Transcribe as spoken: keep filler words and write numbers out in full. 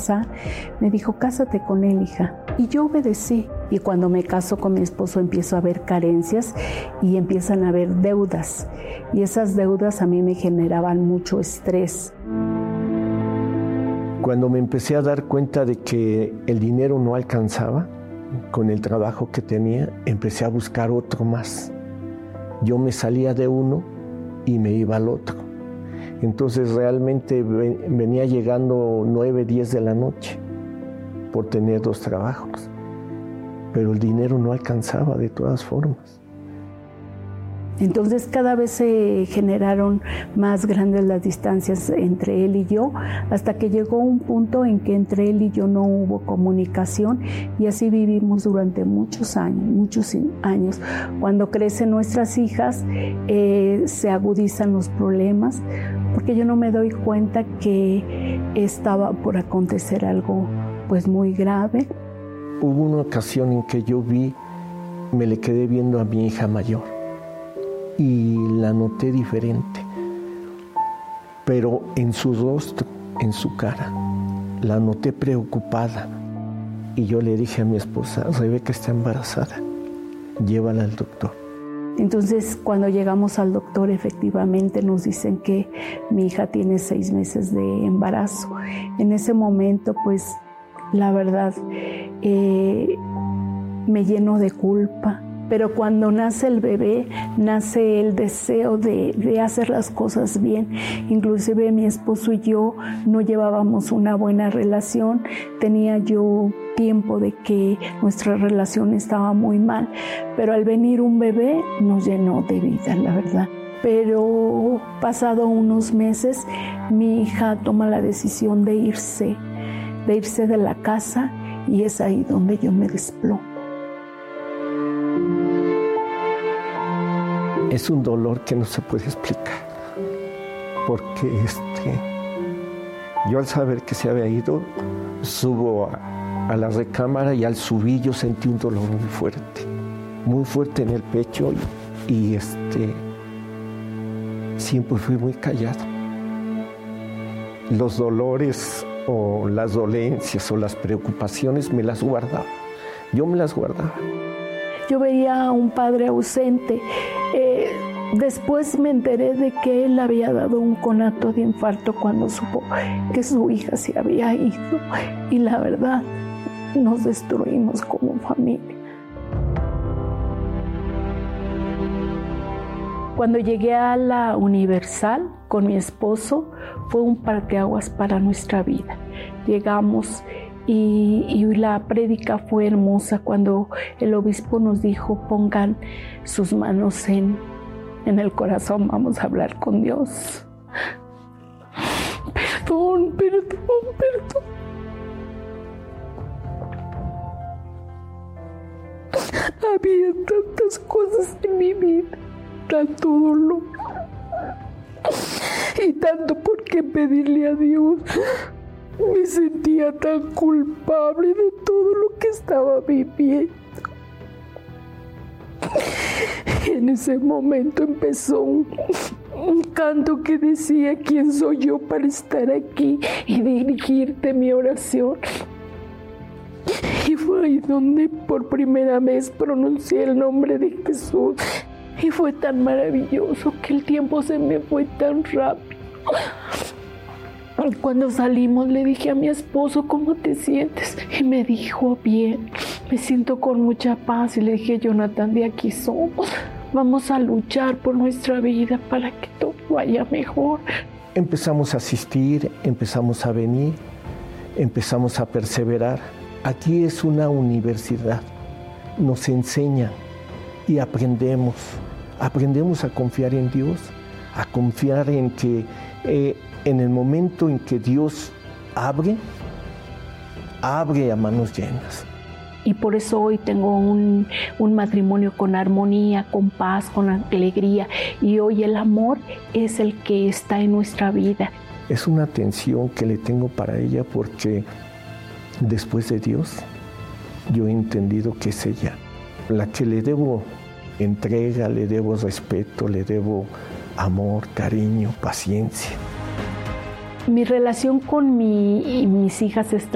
casar, me dijo, cásate con él, hija. Y yo obedecí. Y cuando me caso con mi esposo empiezo a ver carencias y empiezan a haber deudas. Y esas deudas a mí me generaban mucho estrés. Cuando me empecé a dar cuenta de que el dinero no alcanzaba, con el trabajo que tenía, empecé a buscar otro más. Yo me salía de uno y me iba al otro. Entonces realmente venía llegando nueve, diez de la noche por tener dos trabajos. Pero el dinero no alcanzaba de todas formas. Entonces cada vez se generaron más grandes las distancias entre él y yo, hasta que llegó un punto en que entre él y yo no hubo comunicación y así vivimos durante muchos años, muchos años. Cuando crecen nuestras hijas, eh, se agudizan los problemas, porque yo no me doy cuenta que estaba por acontecer algo pues muy grave. Hubo una ocasión en que yo vi, me le quedé viendo a mi hija mayor y la noté diferente, pero en su rostro, en su cara, la noté preocupada. Y yo le dije a mi esposa, Rebeca está embarazada, llévala al doctor. Entonces, cuando llegamos al doctor, efectivamente nos dicen que mi hija tiene seis meses de embarazo. En ese momento, pues, la verdad, eh, me lleno de culpa. Pero cuando nace el bebé, nace el deseo de, de hacer las cosas bien. Inclusive mi esposo y yo no llevábamos una buena relación. Tenía yo tiempo de que nuestra relación estaba muy mal. Pero al venir un bebé nos llenó de vida, la verdad. Pero pasado unos meses, mi hija toma la decisión de irse, de irse de la casa, y es ahí donde yo me desplomo. Es un dolor que no se puede explicar, porque este, yo al saber que se había ido, subo a, a la recámara y al subir yo sentí un dolor muy fuerte, muy fuerte en el pecho y, y este, siempre fui muy callado. Los dolores o las dolencias o las preocupaciones me las guardaba, yo me las guardaba. Yo veía a un padre ausente. Eh, después me enteré de que él había dado un conato de infarto cuando supo que su hija se había ido. Y la verdad, nos destruimos como familia. Cuando llegué a la Universal con mi esposo, fue un parteaguas para nuestra vida. Llegamos Y, y la prédica fue hermosa cuando el obispo nos dijo, pongan sus manos en, en el corazón, vamos a hablar con Dios. Perdón, perdón, perdón. Había tantas cosas en mi vida, tanto dolor y tanto por qué pedirle a Dios. Me sentía tan culpable de todo lo que estaba viviendo. En ese momento empezó un, un canto que decía, ¿quién soy yo para estar aquí y dirigirte mi oración? Y fue ahí donde por primera vez pronuncié el nombre de Jesús. Y fue tan maravilloso que el tiempo se me fue tan rápido. Cuando salimos le dije a mi esposo, ¿cómo te sientes? Y me dijo, bien, me siento con mucha paz. Y le dije, Jonathan, de aquí somos. Vamos a luchar por nuestra vida para que todo vaya mejor. Empezamos a asistir, empezamos a venir, empezamos a perseverar. Aquí es una universidad, nos enseña y aprendemos. Aprendemos a confiar en Dios, a confiar en que eh, en el momento en que Dios abre, abre a manos llenas. Y por eso hoy tengo un, un matrimonio con armonía, con paz, con alegría. Y hoy el amor es el que está en nuestra vida. Es una atención que le tengo para ella porque después de Dios, yo he entendido que es ella la que le debo entrega, le debo respeto, le debo amor, cariño, paciencia. Mi relación con mi, mis hijas es